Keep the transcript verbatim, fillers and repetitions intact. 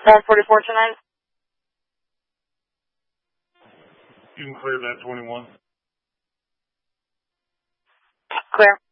one forty-four tonight. You can clear that twenty-one. Clear.